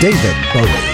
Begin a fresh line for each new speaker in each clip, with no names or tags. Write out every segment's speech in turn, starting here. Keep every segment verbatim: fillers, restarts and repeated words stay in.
David Bowie.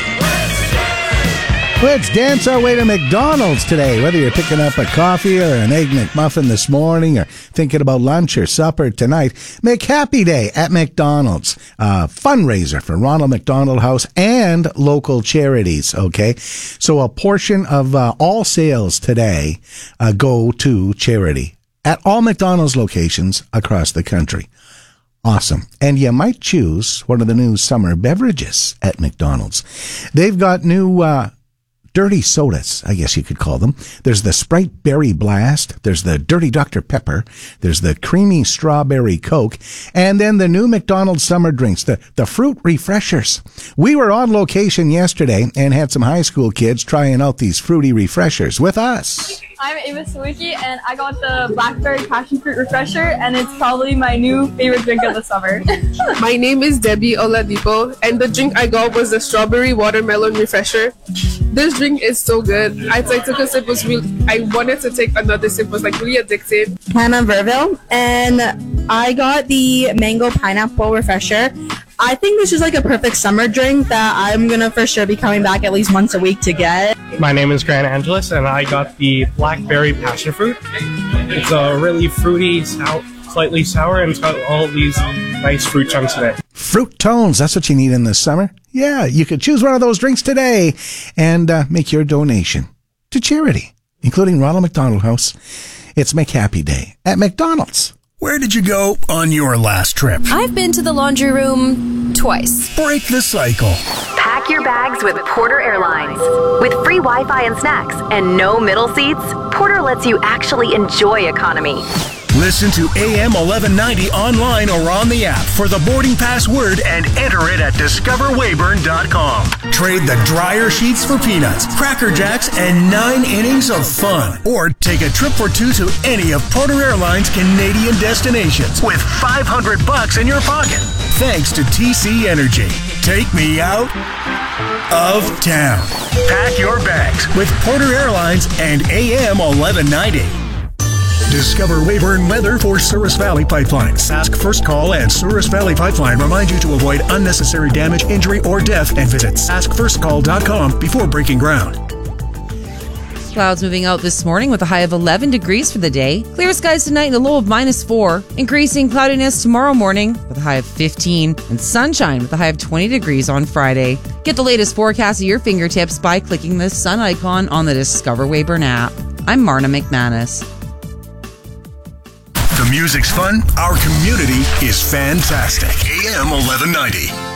Let's dance our way to McDonald's today. Whether you're picking up a coffee or an Egg McMuffin this morning or thinking about lunch or supper tonight, McHappy Day at McDonald's. Uh, fundraiser for Ronald McDonald House and local charities, okay? So a portion of uh, all sales today uh, go to charity at all McDonald's locations across the country. Awesome. And you might choose one of the new summer beverages at McDonald's. They've got new uh, dirty sodas, I guess you could call them. There's the Sprite Berry Blast. There's the Dirty Doctor Pepper. There's the Creamy Strawberry Coke. And then the new McDonald's summer drinks, the, the Fruit Refreshers. We were on location yesterday and had some high school kids trying out these fruity refreshers with us.
I'm Ava Sawicki, and I got the Blackberry Passion Fruit Refresher, and it's probably my new favorite drink of the summer.
My name is Debbie Oladipo, and the drink I got was the Strawberry Watermelon Refresher. This drink is so good. I, I took a sip, was really, I wanted to take another sip, it was like really addictive.
Hannah Verville, and I got the Mango Pineapple Refresher. I think this is like a perfect summer drink that I'm gonna for sure be coming back at least once a week to get.
My name is Grant Angeles, and I got the Blackberry Passion Fruit. It's a really fruity, sour, slightly sour, and it's got all these nice fruit chunks in it.
Fruit tones, that's what you need in the summer. Yeah, you could choose one of those drinks today and uh, make your donation to charity, including Ronald McDonald House. It's McHappy Day at McDonald's.
Where did you go on your last trip?
I've been to the laundry room twice.
Break the cycle.
Pack your bags with Porter Airlines. With free Wi-Fi and snacks and no middle seats, Porter lets you actually enjoy economy.
Listen to A M eleven ninety online or on the app for the boarding pass word and enter it at discover weyburn dot com. Trade the dryer sheets for peanuts, Cracker Jacks, and nine innings of fun. Or take a trip for two to any of Porter Airlines' Canadian destinations with five hundred bucks in your pocket. Thanks to T C Energy. Take me out of town. Pack your bags with Porter Airlines and A M eleven ninety. Discover Weyburn weather for Souris Valley Pipeline. Sask First Call and Souris Valley Pipeline remind you to avoid unnecessary damage, injury, or death and visit sask first call dot com before breaking ground.
Clouds moving out this morning with a high of eleven degrees for the day. Clear skies tonight and a low of minus four. Increasing cloudiness tomorrow morning with a high of fifteen. And sunshine with a high of twenty degrees on Friday. Get the latest forecast at your fingertips by clicking the sun icon on the Discover Weyburn app. I'm Marna McManus.
The music's fun. Our community is fantastic. A M eleven ninety.